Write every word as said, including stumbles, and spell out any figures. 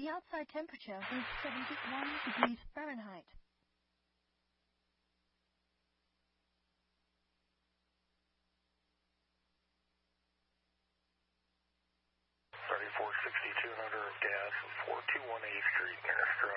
The outside temperature is seventy-one degrees Fahrenheit. thirty-four sixty-two and under of gas, four two one eighth Street, Inner